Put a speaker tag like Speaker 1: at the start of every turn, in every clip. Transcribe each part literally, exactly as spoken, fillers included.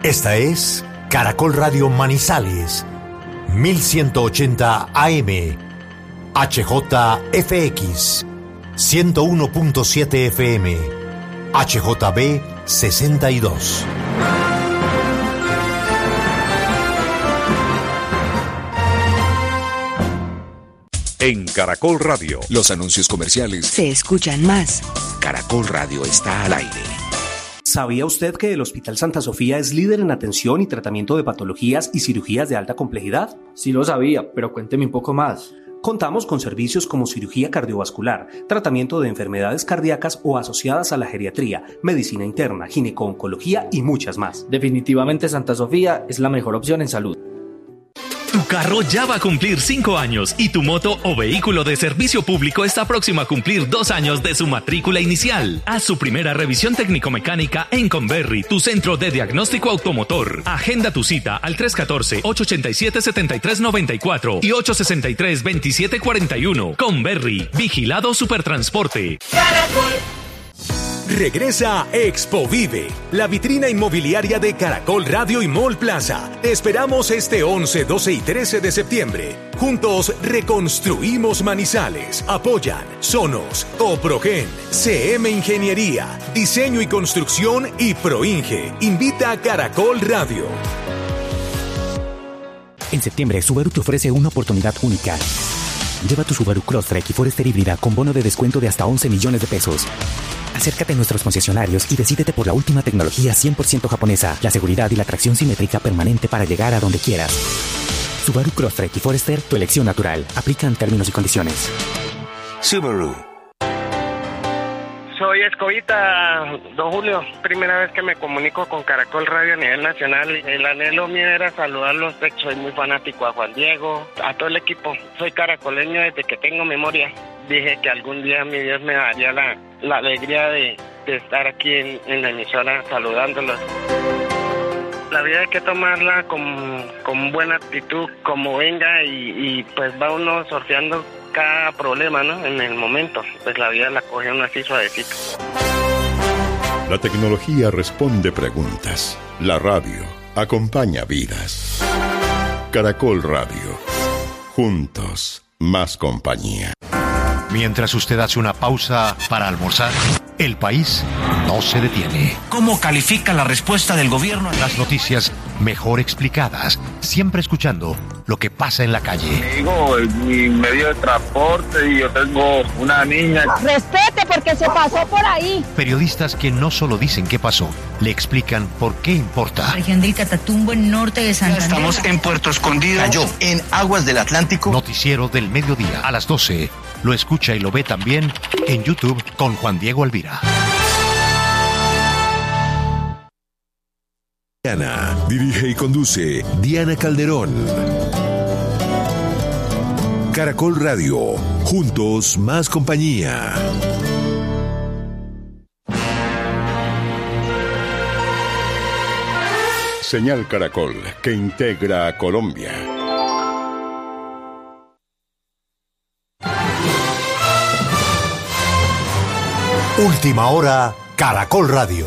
Speaker 1: Esta es Caracol Radio Manizales, mil ciento ochenta A M, H J F X, ciento uno punto siete F M, H J B sesenta y dos.
Speaker 2: En Caracol Radio,
Speaker 3: los anuncios comerciales
Speaker 4: se escuchan más.
Speaker 3: Caracol Radio está al aire.
Speaker 5: ¿Sabía usted que el Hospital Santa Sofía es líder en atención y tratamiento de patologías y cirugías de alta complejidad?
Speaker 6: Sí lo sabía, pero cuénteme un poco más.
Speaker 5: Contamos con servicios como cirugía cardiovascular, tratamiento de enfermedades cardíacas o asociadas a la geriatría, medicina interna, gineco-oncología y muchas más.
Speaker 6: Definitivamente Santa Sofía es la mejor opción en salud.
Speaker 7: Tu carro ya va a cumplir cinco años y tu moto o vehículo de servicio público está próximo a cumplir dos años de su matrícula inicial. Haz su primera revisión técnico-mecánica en Conberry, tu centro de diagnóstico automotor. Agenda tu cita al tres uno cuatro, ocho ocho siete, siete tres nueve cuatro y ocho seis tres, dos siete cuatro uno. Conberry, vigilado Supertransporte.
Speaker 8: Caracol. Regresa Expo Vive, la vitrina inmobiliaria de Caracol Radio y Mall Plaza. Te esperamos este once, doce y trece de septiembre. Juntos reconstruimos Manizales. Apoyan Sonos, Coprogen, C M Ingeniería, Diseño y Construcción y Proinge. Invita a Caracol Radio.
Speaker 9: En septiembre, Subaru te ofrece una oportunidad única. Lleva tu Subaru Crosstrek y Forester híbrida con bono de descuento de hasta once millones de pesos. Acércate a nuestros concesionarios y decídete por la última tecnología cien por ciento japonesa, la seguridad y la tracción simétrica permanente para llegar a donde quieras. Subaru Crosstrek y Forester, tu elección natural. Aplican términos y condiciones.
Speaker 3: Subaru.
Speaker 10: Soy Escobita, don Julio. Primera vez que me comunico con Caracol Radio a nivel nacional. El anhelo mío era saludarlos. Soy muy fanático a Juan Diego, a todo el equipo. Soy caracoleño desde que tengo memoria. Dije que algún día mi Dios me daría la, la alegría de, de estar aquí en, en la emisora saludándolos. La vida hay que tomarla con, con buena actitud, como venga, y, y pues va uno sorteando cada problema, ¿no? En el momento, pues la vida la coge uno así suavecito.
Speaker 2: La tecnología responde preguntas. La radio acompaña vidas. Caracol Radio. Juntos, más compañía.
Speaker 11: Mientras usted hace una pausa para almorzar, el país no se detiene.
Speaker 12: ¿Cómo califica la respuesta del gobierno?
Speaker 11: Las noticias mejor explicadas, siempre escuchando lo que pasa en la calle.
Speaker 13: Digo, mi medio de transporte y yo tengo una niña.
Speaker 14: Respete porque se pasó por ahí.
Speaker 11: Periodistas que no solo dicen qué pasó, le explican por qué importa.
Speaker 15: Región del Catatumbo, en norte de Santander.
Speaker 12: Estamos en Puerto Escondido. Cayó en aguas del Atlántico.
Speaker 11: Noticiero del mediodía a las doce. Lo escucha y lo ve también en YouTube con Juan Diego Alvira.
Speaker 8: Diana, dirige y conduce Diana Calderón. Caracol Radio, juntos más compañía.
Speaker 2: Señal Caracol, que integra a Colombia.
Speaker 1: Última hora, Caracol Radio.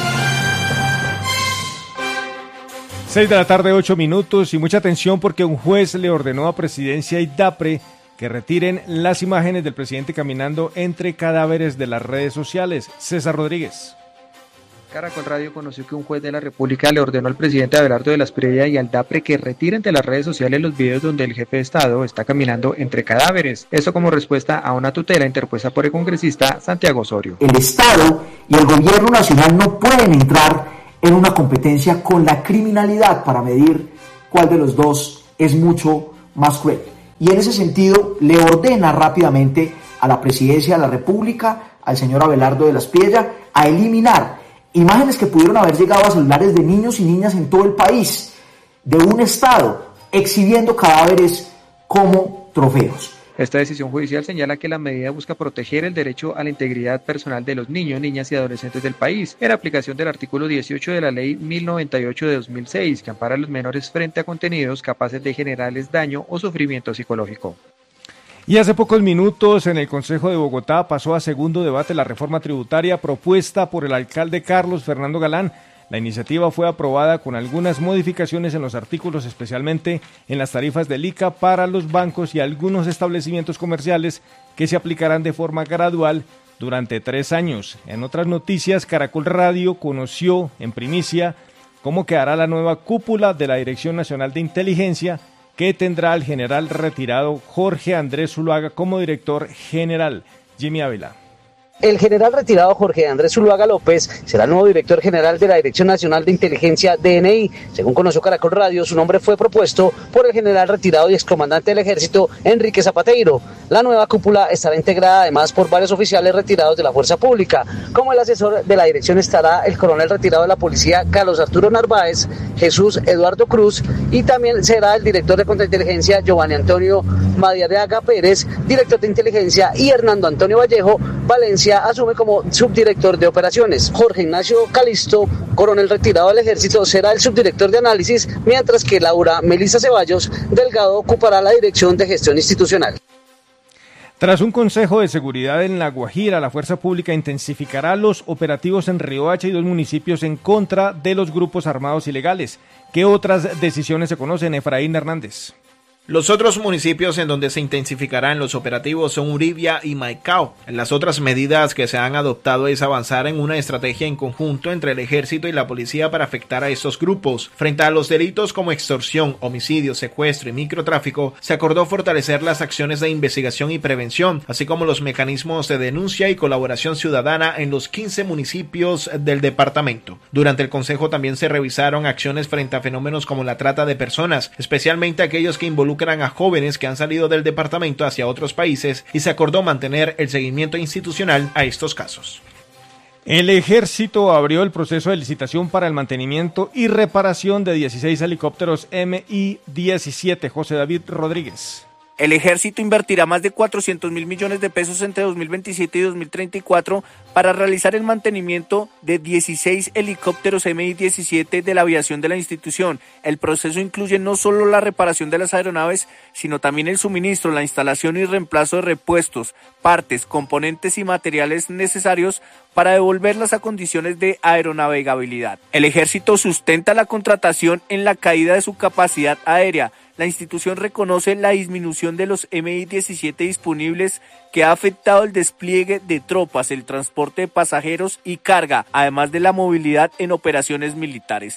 Speaker 16: seis de la tarde, ocho minutos, y mucha atención porque un juez le ordenó a Presidencia y DAPRE que retiren las imágenes del presidente caminando entre cadáveres de las redes sociales. César Rodríguez.
Speaker 17: Caracol Radio conoció que un juez de la República le ordenó al presidente Abelardo de la Espriella y al DAPRE que retiren de las redes sociales los videos donde el jefe de Estado está caminando entre cadáveres. Esto como respuesta a una tutela interpuesta por el congresista Santiago Osorio.
Speaker 18: El Estado y el gobierno nacional no pueden entrar en una competencia con la criminalidad para medir cuál de los dos es mucho más cruel. Y en ese sentido le ordena rápidamente a la Presidencia de la República, al señor Abelardo de la Espriella, a eliminar imágenes que pudieron haber llegado a celulares de niños y niñas en todo el país, de un Estado exhibiendo cadáveres como trofeos.
Speaker 17: Esta decisión judicial señala que la medida busca proteger el derecho a la integridad personal de los niños, niñas y adolescentes del país, en aplicación del artículo dieciocho de la Ley mil noventa y ocho de dos mil seis, que ampara a los menores frente a contenidos capaces de generarles daño o sufrimiento psicológico.
Speaker 16: Y hace pocos minutos en el Consejo de Bogotá pasó a segundo debate la reforma tributaria propuesta por el alcalde Carlos Fernando Galán. La iniciativa fue aprobada con algunas modificaciones en los artículos, especialmente en las tarifas del I C A para los bancos y algunos establecimientos comerciales que se aplicarán de forma gradual durante tres años. En otras noticias, Caracol Radio conoció en primicia cómo quedará la nueva cúpula de la Dirección Nacional de Inteligencia, que tendrá al general retirado Jorge Andrés Zuluaga como director general. Jimmy Ávila.
Speaker 4: El general retirado Jorge Andrés Zuluaga López será el nuevo director general de la Dirección Nacional de Inteligencia, D N I. Según conoció Caracol Radio, su nombre fue propuesto por el general retirado y excomandante del Ejército, Enrique Zapateiro. La nueva cúpula estará integrada además por varios oficiales retirados de la Fuerza Pública. Como el asesor de la dirección estará el coronel retirado de la Policía, Carlos Arturo Narváez, Jesús Eduardo Cruz, y también será el director de Contrainteligencia, Giovanni Antonio Madariaga Pérez, director de Inteligencia, y Hernando Antonio Vallejo Valencia asume como subdirector de operaciones. Jorge Ignacio Calisto, coronel retirado del Ejército, será el subdirector de análisis, mientras que Laura Melissa Ceballos Delgado ocupará la dirección de gestión institucional.
Speaker 16: Tras un consejo de seguridad en La Guajira, la Fuerza Pública intensificará los operativos en Riohacha y dos municipios en contra de los grupos armados ilegales. ¿Qué otras decisiones se conocen, Efraín Hernández?
Speaker 19: Los otros municipios en donde se intensificarán los operativos son Uribia y Maicao. Las otras medidas que se han adoptado es avanzar en una estrategia en conjunto entre el ejército y la policía para afectar a estos grupos. Frente a los delitos como extorsión, homicidio, secuestro y microtráfico, se acordó fortalecer las acciones de investigación y prevención, así como los mecanismos de denuncia y colaboración ciudadana en los quince municipios del departamento. Durante el consejo también se revisaron acciones frente a fenómenos como la trata de personas, especialmente aquellos que involucran a jóvenes que han salido del departamento hacia otros países, y se acordó mantener el seguimiento institucional a estos casos.
Speaker 16: El Ejército abrió el proceso de licitación para el mantenimiento y reparación de dieciséis helicópteros M I diecisiete. José David Rodríguez.
Speaker 20: El Ejército invertirá más de cuatrocientos mil millones de pesos entre dos mil veintisiete y dos mil treinta y cuatro para realizar el mantenimiento de dieciséis helicópteros M I diecisiete de la aviación de la institución. El proceso incluye no solo la reparación de las aeronaves, sino también el suministro, la instalación y reemplazo de repuestos, partes, componentes y materiales necesarios para devolverlas a condiciones de aeronavegabilidad. El Ejército sustenta la contratación en la caída de su capacidad aérea. La institución reconoce la disminución de los M I diecisiete disponibles que ha afectado el despliegue de tropas, el transporte de pasajeros y carga, además de la movilidad en operaciones militares.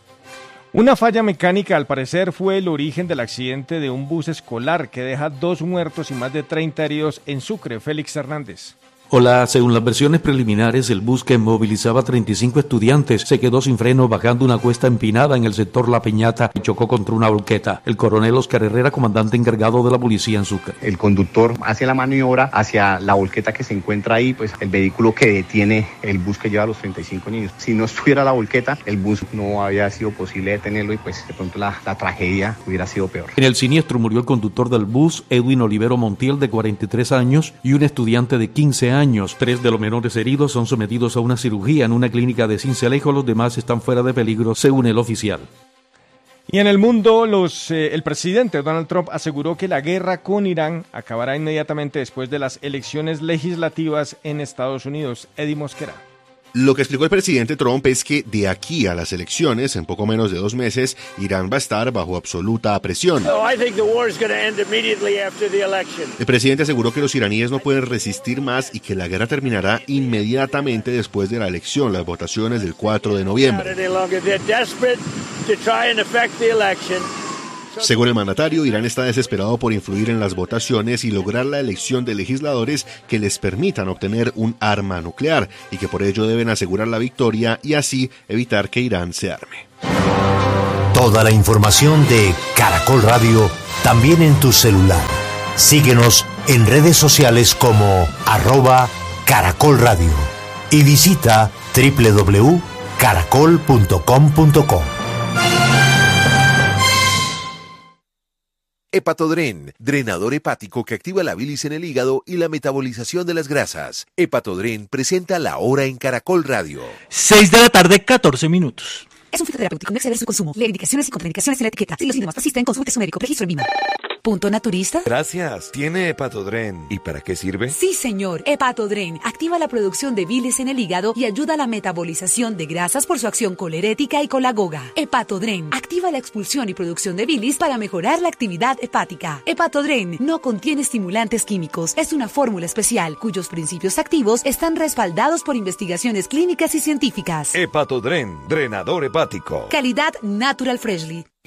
Speaker 16: Una falla mecánica, al parecer, fue el origen del accidente de un bus escolar que deja dos muertos y más de treinta heridos en Sucre. Félix Hernández.
Speaker 21: Hola, según las versiones preliminares, el bus que movilizaba treinta y cinco estudiantes se quedó sin freno bajando una cuesta empinada en el sector La Peñata y chocó contra una volqueta. El coronel Oscar Herrera, comandante encargado de la policía en Sucre.
Speaker 22: El conductor hace la maniobra hacia la volqueta que se encuentra ahí, pues el vehículo que detiene el bus que lleva a los treinta y cinco niños. Si no estuviera la volqueta, el bus no había sido posible detenerlo y pues de pronto la, la tragedia hubiera sido peor.
Speaker 21: En el siniestro murió el conductor del bus, Edwin Olivero Montiel, de cuarenta y tres años, y un estudiante de quince años. Años. Tres de los menores heridos son sometidos a una cirugía en una clínica de Sincelejo. Los demás están fuera de peligro, según el oficial.
Speaker 16: Y en el mundo, los, eh, el presidente Donald Trump aseguró que la guerra con Irán acabará inmediatamente después de las elecciones legislativas en Estados Unidos. Eddie Mosquera.
Speaker 23: Lo que explicó el presidente Trump es que de aquí a las elecciones, en poco menos de dos meses, Irán va a estar bajo absoluta presión. El presidente aseguró que los iraníes no pueden resistir más y que la guerra terminará inmediatamente después de la elección, las votaciones del cuatro de noviembre. Según el mandatario, Irán está desesperado por influir en las votaciones y lograr la elección de legisladores que les permitan obtener un arma nuclear y que por ello deben asegurar la victoria y así evitar que Irán se arme.
Speaker 1: Toda la información de Caracol Radio también en tu celular. Síguenos en redes sociales como arroba Caracol Radio y visita doble u doble u doble u punto caracol punto com punto co.
Speaker 24: Hepatodren, drenador hepático que activa la bilis en el hígado y la metabolización de las grasas. Hepatodren presenta La Hora en Caracol Radio.
Speaker 25: seis de la tarde, catorce minutos.
Speaker 26: Es un fitoterapéutico, no exceder su consumo. Lee indicaciones y contraindicaciones en la etiqueta. Si los síntomas persisten, consulte a su médico. Registro en Vima.
Speaker 3: Punto Naturista.
Speaker 5: Gracias. ¿Tiene Hepatodren? ¿Y para qué sirve?
Speaker 3: Sí, señor. Hepatodren activa la producción de bilis en el hígado y ayuda a la metabolización de grasas por su acción colerética y colagoga. Hepatodren activa la expulsión y producción de bilis para mejorar la actividad hepática. Hepatodren no contiene estimulantes químicos. Es una fórmula especial cuyos principios activos están respaldados por investigaciones clínicas y científicas.
Speaker 5: Hepatodren, drenador hepático.
Speaker 3: Calidad Natural Freshly.